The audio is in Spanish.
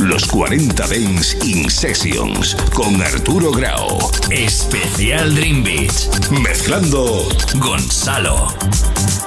Los 40 Dance in Sessions con Arturo Grau. Especial Dream Beach. Mezclando Gonzalo.